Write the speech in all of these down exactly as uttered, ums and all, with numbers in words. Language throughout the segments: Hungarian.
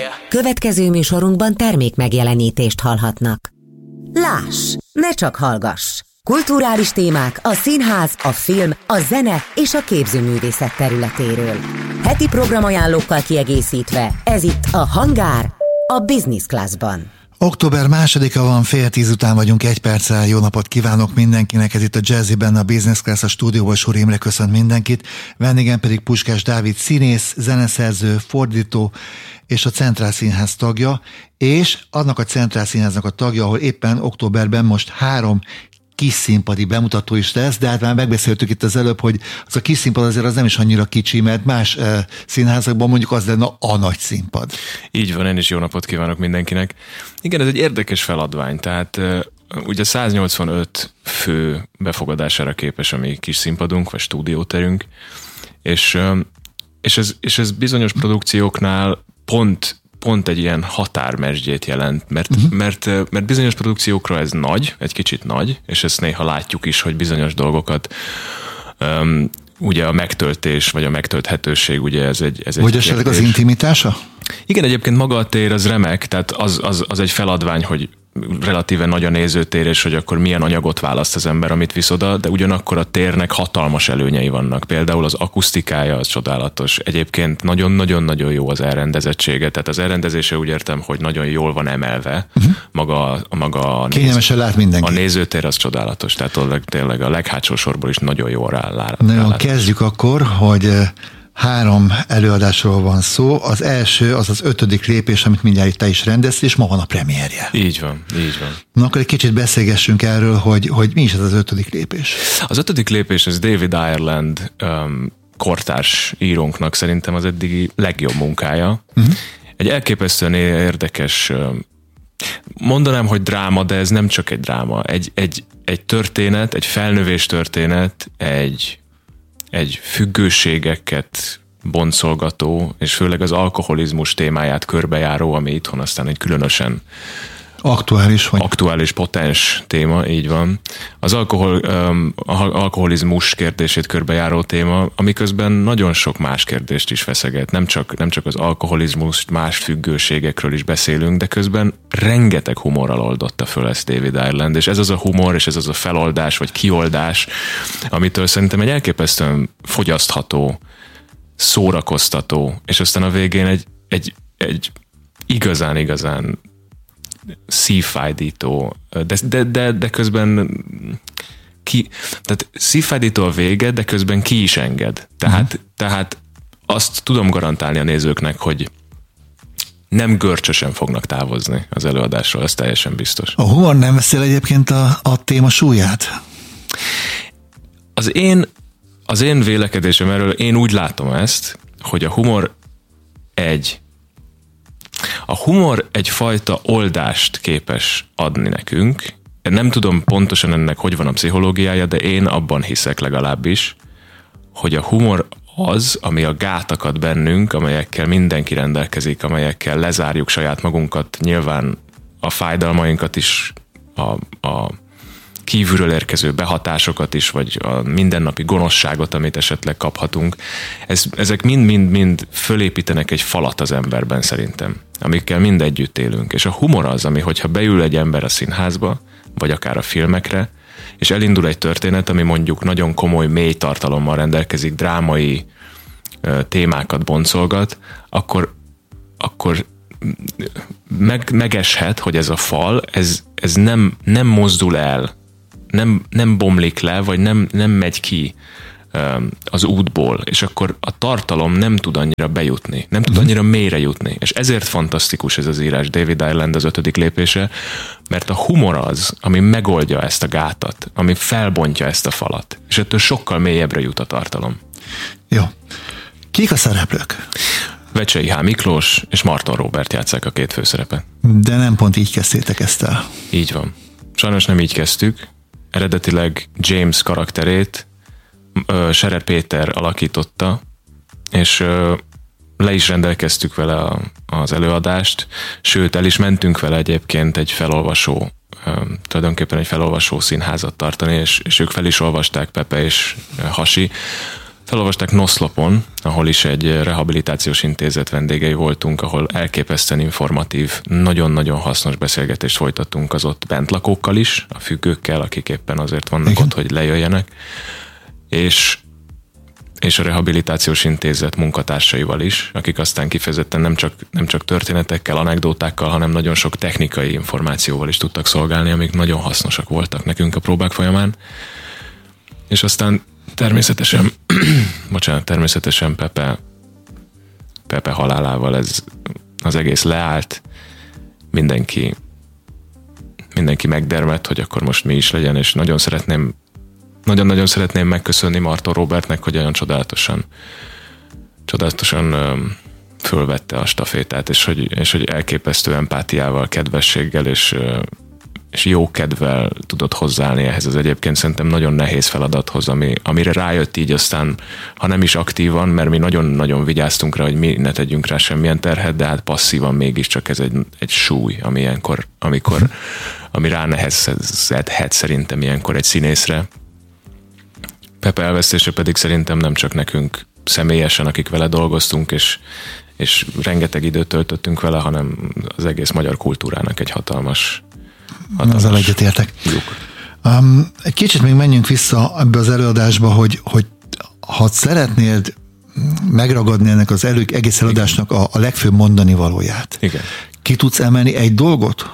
Következő műsorunkban termék megjelenítést hallhatnak. Láss, ne csak hallgass! Kulturális témák a színház, a film, a zene és a képzőművészet területéről. Heti programajánlókkal kiegészítve, ez itt a Hangár, a Business Classban. Október másodika van, fél tíz után vagyunk, egy perccel. Jó napot kívánok mindenkinek, ez itt a Jazzyben, a Business Class, a stúdióban Suri Imre köszönt mindenkit. Vendégem pedig Puskás Dávid színész, zeneszerző, fordító és a Centrál Színház tagja, és annak a Centrál Színháznak a tagja, ahol éppen októberben most három kis színpadi bemutató is lesz, de hát már megbeszéltük itt az előbb, hogy az a kis színpad azért az nem is annyira kicsi, mert más uh, színházakban mondjuk az lenne a nagy színpad. Így van, én is jó napot kívánok mindenkinek. Igen, ez egy érdekes feladvány, tehát uh, ugye száznyolcvanöt fő befogadására képes a mi kis színpadunk, vagy stúdióterünk, és, uh, és, ez, és ez bizonyos produkcióknál pont pont egy ilyen határmesdjét jelent, mert, uh-huh. mert, mert bizonyos produkciókra ez nagy, egy kicsit nagy, és ezt néha látjuk is, hogy bizonyos dolgokat um, ugye a megtöltés, vagy a megtölthetőség, ugye ez egy ez Vagy esetleg az intimitása? Igen, egyébként maga a tér az remek, tehát az, az, az egy feladvány, hogy relatíven nagy a nézőtér, és hogy akkor milyen anyagot választ az ember, amit visz oda, de ugyanakkor a térnek hatalmas előnyei vannak. Például az akusztikája az csodálatos. Egyébként nagyon-nagyon-nagyon jó az elrendezettsége, tehát az elrendezése úgy értem, hogy nagyon jól van emelve. Uh-huh. Maga, maga a, Kényelmesen lát mindenki. A nézőtér az csodálatos, tehát tényleg a leghátsó sorból is nagyon jól rá. rá nagyon kezdjük akkor, hogy három előadásról van szó. Az első az az ötödik lépés, amit mindjárt itt te is rendezsz, és ma van a premierje. Így van, így van. Na akkor egy kicsit beszélgessünk erről, hogy, hogy mi is ez az ötödik lépés. Az ötödik lépés, ez David Ireland um, kortárs írónknak szerintem az eddigi legjobb munkája. Uh-huh. Egy elképesztően érdekes, um, mondanám, hogy dráma, de ez nem csak egy dráma. Egy, egy, egy történet, egy felnövés történet, egy egy függőségeket boncolgató, és főleg az alkoholizmus témáját körbejáró, ami itthon aztán egy különösen aktuális, vagy? aktuális, potens téma, így van. Az alkohol, um, alkoholizmus kérdését körbejáró téma, amiközben nagyon sok más kérdést is feszeget. Nem csak, nem csak az alkoholizmus, más függőségekről is beszélünk, de közben rengeteg humorral oldotta föl ezt David Ireland, és ez az a humor, és ez az a feloldás, vagy kioldás, amitől szerintem egy elképesztően fogyasztható, szórakoztató, és aztán a végén egy, egy, egy igazán-igazán szívfájdító, de, de, de, de közben ki, tehát szívfájdító a vége, de közben ki is enged. Tehát, uh-huh. tehát azt tudom garantálni a nézőknek, hogy nem görcsösen fognak távozni az előadásról, ez teljesen biztos. A humor nem veszel egyébként a, a téma súlyát? Az én, az én vélekedésem erről, én úgy látom ezt, hogy a humor egy A humor egyfajta oldást képes adni nekünk. Nem tudom pontosan ennek, hogy van a pszichológiája, de én abban hiszek legalábbis, hogy a humor az, ami a gátakat bennünk, amelyekkel mindenki rendelkezik, amelyekkel lezárjuk saját magunkat, nyilván a fájdalmainkat is, a, a kívülről érkező behatásokat is, vagy a mindennapi gonoszságot, amit esetleg kaphatunk. Ez, ezek mind-mind-mind fölépítenek egy falat az emberben szerintem, amikkel mind együtt élünk. És a humor az, ami, hogyha beül egy ember a színházba, vagy akár a filmekre, és elindul egy történet, ami mondjuk nagyon komoly, mély tartalommal rendelkezik, drámai ö, témákat boncolgat, akkor, akkor meg, megeshet, hogy ez a fal, ez, ez nem, nem mozdul el, Nem, nem bomlik le, vagy nem, nem megy ki um, az útból, és akkor a tartalom nem tud annyira bejutni, nem tud annyira mélyre jutni. És ezért fantasztikus ez az írás, David Ireland az ötödik lépése, mert a humor az, ami megoldja ezt a gátat, ami felbontja ezt a falat, és ettől sokkal mélyebbre jut a tartalom. Jó. Kik a szereplők? Vecsei H. Miklós és Marton Róbert játsszák a két főszerepet. De nem pont így kezdtétek ezt el. Így van. Sajnos nem így kezdtük. Eredetileg James karakterét uh, Scherer Péter alakította, és uh, le is rendelkeztük vele a, az előadást, sőt, el is mentünk vele egyébként egy felolvasó, uh, tulajdonképpen egy felolvasó színházat tartani, és, és ők fel is olvasták, Pepe és uh, Hasi. felolvasták Noszlopon, ahol is egy rehabilitációs intézet vendégei voltunk, ahol elképesztően informatív, nagyon-nagyon hasznos beszélgetést folytattunk az ott bentlakókkal is, a függőkkel, akik éppen azért vannak Igen. ott, hogy lejöjjenek, és, és a rehabilitációs intézet munkatársaival is, akik aztán kifejezetten nem csak, nem csak történetekkel, anekdótákkal, hanem nagyon sok technikai információval is tudtak szolgálni, amik nagyon hasznosak voltak nekünk a próbák folyamán. És aztán természetesen, bocsánat, természetesen Pepe, Pepe halálával ez az egész leállt, mindenki, mindenki megdermedt, hogy akkor most mi is legyen, és nagyon szeretném, nagyon-nagyon szeretném megköszönni Marton Robertnek, hogy olyan csodálatosan, csodálatosan fölvette a stafétát, és hogy, és hogy elképesztő empátiával, kedvességgel és és jó kedvel tudott hozzáállni ehhez az egyébként szerintem nagyon nehéz feladathoz, ami, amire rájött így aztán, ha nem is aktívan, mert mi nagyon-nagyon vigyáztunk rá, hogy mi ne tegyünk rá semmilyen terhet, de hát passzívan mégiscsak ez egy, egy súly, ami ilyenkor, amikor, ami ránehezedhet szerintem ilyenkor egy színészre. Pepe elvesztése pedig szerintem nem csak nekünk személyesen, akik vele dolgoztunk, és, és rengeteg időt töltöttünk vele, hanem az egész magyar kultúrának egy hatalmas Azzal egyetértek. Um, egy kicsit még menjünk vissza ebbe az előadásba, hogy, hogy ha szeretnéd megragadni ennek az elő, egész előadásnak a, a legfőbb mondani valóját. Igen. Ki tudsz emelni egy dolgot?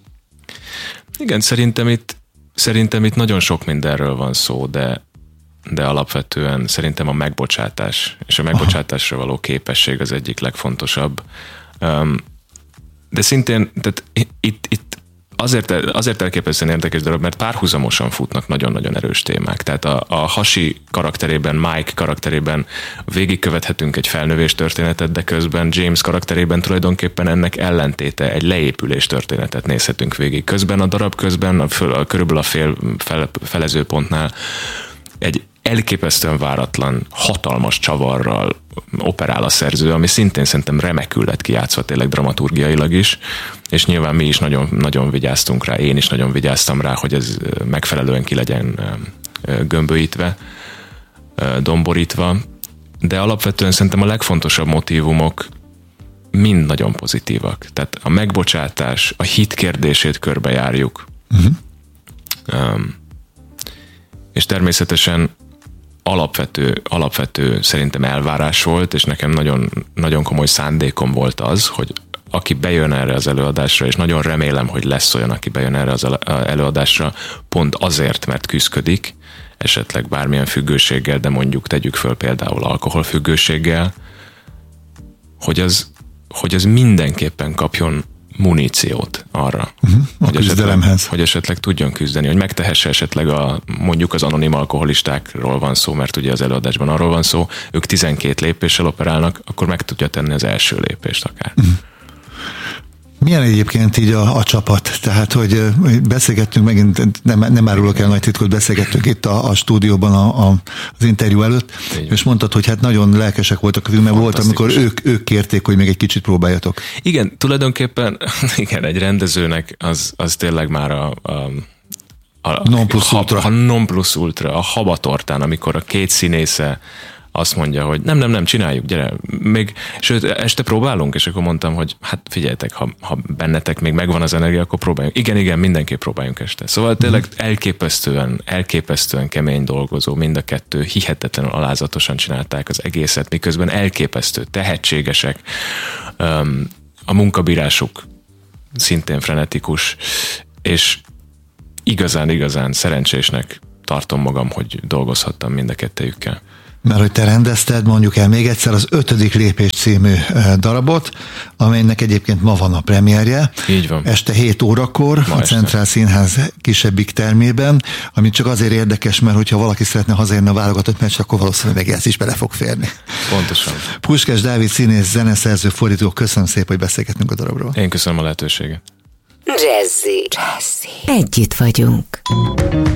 Igen, szerintem itt, szerintem itt nagyon sok mindenről van szó, de, de alapvetően szerintem a megbocsátás és a megbocsátásra való képesség az egyik legfontosabb. Um, de szintén, tehát itt, itt Azért, azért elképesztően érdekes dolog, mert párhuzamosan futnak nagyon-nagyon erős témák. Tehát a, a Hasi karakterében, Mike karakterében végigkövethetünk egy felnövés történetet, de közben James karakterében tulajdonképpen ennek ellentéte, egy leépülés történetet nézhetünk végig. Közben a darab közben, a, a, körülbelül a fél fel, felezőpontnál egy elképesztően váratlan, hatalmas csavarral operál a szerző, ami szintén szerintem remekül lett kijátszva tényleg dramaturgiailag is, és nyilván mi is nagyon, nagyon vigyáztunk rá, én is nagyon vigyáztam rá, hogy ez megfelelően ki legyen gömbölyítve, domborítva, de alapvetően szerintem a legfontosabb motívumok mind nagyon pozitívak. Tehát a megbocsátás, a hit kérdését körbejárjuk. Uh-huh. Um, és természetesen alapvető, alapvető szerintem elvárás volt, és nekem nagyon, nagyon komoly szándékom volt az, hogy aki bejön erre az előadásra, és nagyon remélem, hogy lesz olyan, aki bejön erre az előadásra, pont azért, mert küszködik, esetleg bármilyen függőséggel, de mondjuk tegyük föl például alkoholfüggőséggel, hogy az, hogy az mindenképpen kapjon muníciót arra, uh-huh. hogy, esetleg, hogy esetleg tudjon küzdeni, hogy megtehesse esetleg a, mondjuk az anonim alkoholistákról van szó, mert ugye az előadásban arról van szó, ők tizenkét lépéssel operálnak, akkor meg tudja tenni az első lépést akár. Uh-huh. Milyen egyébként így a, a csapat? Tehát, hogy beszélgettünk megint, nem, nem árulok el nagy titkot, beszélgettünk itt a, a stúdióban a, a, az interjú előtt, így. És mondtad, hogy hát nagyon lelkesek voltak, mert volt, amikor ők, ők kérték, hogy még egy kicsit próbáljatok. Igen, tulajdonképpen igen, egy rendezőnek az, az tényleg már a, a a non plus ultra. A non plus ultra, a habatortán, amikor a két színésze azt mondja, hogy nem, nem, nem, csináljuk, gyere, még, sőt, este próbálunk, és akkor mondtam, hogy hát figyeljetek, ha, ha bennetek még megvan az energia, akkor próbáljunk. Igen, igen, mindenképp próbáljunk este. Szóval tényleg elképesztően, elképesztően kemény dolgozó, mind a kettő, hihetetlenül alázatosan csinálták az egészet, miközben elképesztő, tehetségesek, a munkabírásuk szintén frenetikus, és igazán, igazán szerencsésnek tartom magam, hogy dolgozhattam mind a kettejükkel. Mert hogy te rendezted, mondjuk el még egyszer az Ötödik lépés című darabot, amelynek egyébként ma van a premierje. Így van. Este hét órakor ma a este. Centrál Színház kisebbik termében, ami csak azért érdekes, mert hogyha valaki szeretne hazajönni a válogatott meccs, akkor valószínűleg meg ez is bele fog férni. Pontosan. Puskás Dávid színész, zeneszerző, fordító, köszönöm szépen, hogy beszélgetünk a darabról. Én köszönöm a lehetőséget. Jazzy. Jazzy. Együtt vagyunk.